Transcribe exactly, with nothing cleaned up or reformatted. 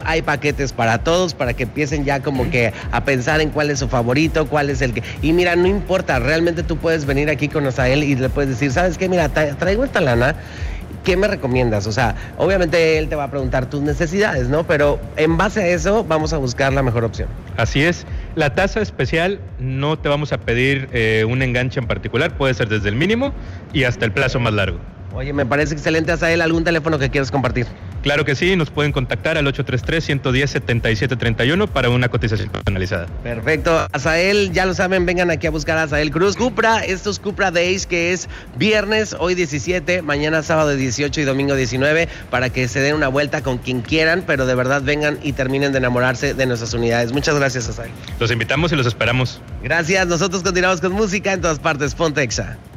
hay paquetes para todos, para que empiecen ya como que a pensar en cuál es su favorito, cuál es el que... Y mira, no importa, realmente tú puedes venir aquí con Azael y le puedes decir, ¿sabes qué? Mira, tra- traigo esta lana, ¿qué me recomiendas? O sea, obviamente él te va a preguntar tus necesidades, ¿no? Pero en base a eso vamos a buscar la mejor opción. Así es. La tasa especial no te vamos a pedir eh, un enganche en particular, puede ser desde el mínimo y hasta el plazo más largo. Oye, me parece excelente, Azael. ¿Algún teléfono que quieras compartir? Claro que sí, nos pueden contactar al ocho tres tres, uno uno cero, siete siete tres uno para una cotización personalizada. Perfecto. Azael, ya lo saben, vengan aquí a buscar a Azael Cruz. Cupra, estos Cupra Days, que es viernes, hoy diecisiete, mañana sábado dieciocho y domingo diecinueve, para que se den una vuelta con quien quieran, pero de verdad vengan y terminen de enamorarse de nuestras unidades. Muchas gracias, Azael. Los invitamos y los esperamos. Gracias, nosotros continuamos con música en todas partes. Ponte Exa.